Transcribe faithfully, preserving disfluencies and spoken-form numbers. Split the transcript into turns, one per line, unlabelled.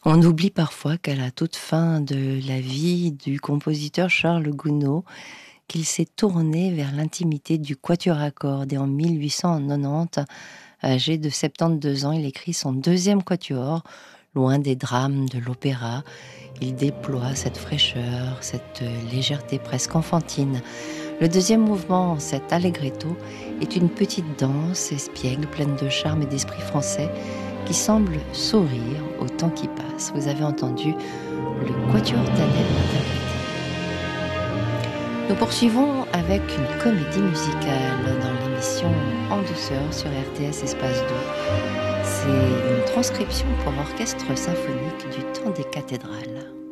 On oublie parfois qu'à la toute fin de la vie du compositeur Charles Gounod, qu'il s'est tourné vers l'intimité du quatuor à cordes et en mille huit cent quatre-vingt-dix, âgé de soixante-douze ans, il écrit son deuxième quatuor, loin des drames de l'opéra. Il déploie cette fraîcheur, cette légèreté presque enfantine. Le deuxième mouvement, cet allegretto, est une petite danse espiègle, pleine de charme et d'esprit français, qui semble sourire au temps qui passe. Vous avez entendu le quatuor d'Adèle interprété. Nous poursuivons avec une comédie musicale dans l'émission En douceur sur R T S Espace deux. C'est une transcription pour orchestre symphonique du temps des cathédrales.